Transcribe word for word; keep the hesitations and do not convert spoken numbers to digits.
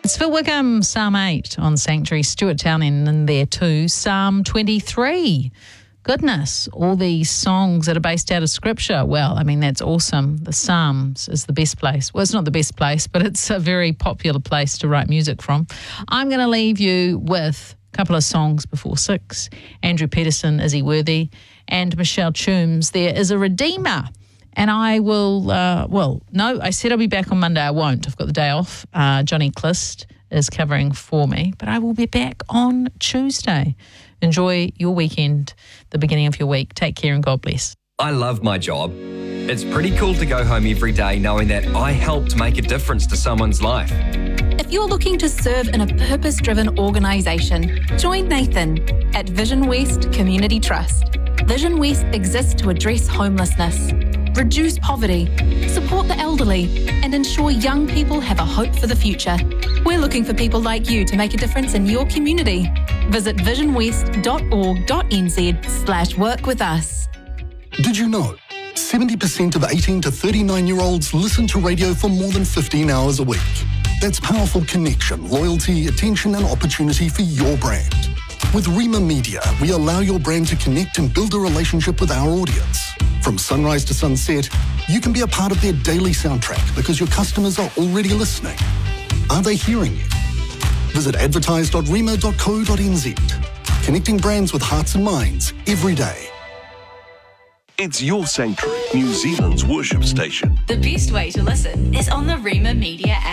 It's Phil Wickham, Psalm eight on Sanctuary. Stuart Townend in there too. Psalm twenty-three. Goodness, all these songs that are based out of Scripture. Well, I mean, that's awesome. The Psalms is the best place. Well, it's not the best place, but it's a very popular place to write music from. I'm going to leave you with a couple of songs before six. Andrew Peterson, Izzy Worthy, and Michelle Toombs. There is a Redeemer. And I will, uh, well, no, I said I'll be back on Monday. I won't. I've got the day off. Uh, Johnny Clist is covering for me, but I will be back on Tuesday. Enjoy your weekend, the beginning of your week. Take care and God bless. I love my job. It's pretty cool to go home every day knowing that I helped make a difference to someone's life. If you're looking to serve in a purpose-driven organisation, join Nathan at Vision West Community Trust. Vision West exists to address homelessness, reduce poverty, support the elderly, and ensure young people have a hope for the future. We're looking for people like you to make a difference in your community. Visit visionwest.org.nz slash work with us. Did you know seventy percent of eighteen to thirty-nine-year-olds listen to radio for more than fifteen hours a week? That's powerful connection, loyalty, attention, and opportunity for your brand. With Rima Media, we allow your brand to connect and build a relationship with our audience. From sunrise to sunset, you can be a part of their daily soundtrack because your customers are already listening. Are they hearing you? Visit advertise dot rima dot co dot n z. Connecting brands with hearts and minds every day. It's your Sanctuary, New Zealand's worship station. The best way to listen is on the Rima Media app.